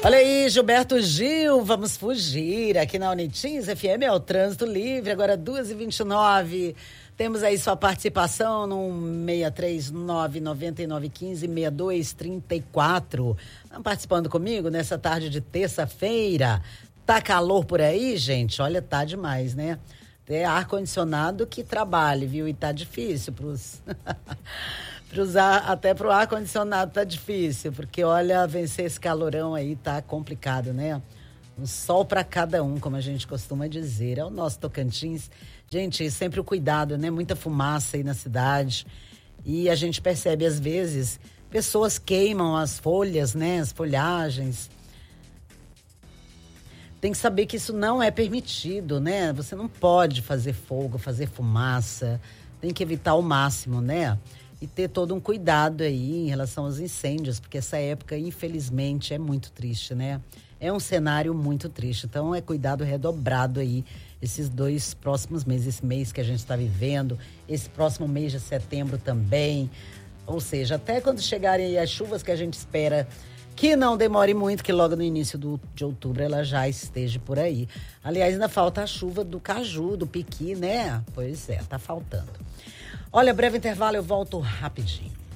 Olha aí, Gilberto Gil, vamos fugir aqui na Unitins FM, é o Trânsito Livre, agora 2h29. Temos aí sua participação no 639-9915-6234. Estão participando comigo nessa tarde de terça-feira. Tá calor por aí, gente? Olha, tá demais, né? É ar-condicionado que trabalhe, viu? E tá difícil até pro ar-condicionado tá difícil, porque olha, vencer esse calorão aí tá complicado, né? Um sol para cada um, como a gente costuma dizer. É o nosso Tocantins. Gente, sempre o cuidado, né? Muita fumaça aí na cidade. E a gente percebe, às vezes, pessoas queimam as folhas, né? As folhagens. Tem que saber que isso não é permitido, né? Você não pode fazer fogo, fazer fumaça. Tem que evitar ao máximo, né? E ter todo um cuidado aí em relação aos incêndios, porque essa época, infelizmente, é muito triste, né? É um cenário muito triste. Então, é cuidado redobrado aí esses 2 próximos meses, esse mês que a gente está vivendo, esse próximo mês de setembro também. Ou seja, até quando chegarem aí as chuvas que a gente espera que não demore muito, que logo no início de outubro ela já esteja por aí. Aliás, ainda falta a chuva do caju, do piqui, né? Pois é, tá faltando. Olha, breve intervalo, eu volto rapidinho.